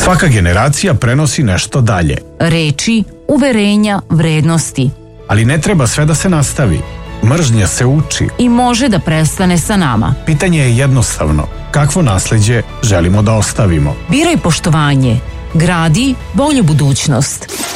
Svaka generacija prenosi nešto dalje. Reči, uverenja, vrednosti. Ali ne treba sve da se nastavi. Mržnja se uči. I može da prestane sa nama. Pitanje je jednostavno. Kakvo nasleđe želimo da ostavimo? Biraj poštovanje. Gradi bolju budućnost.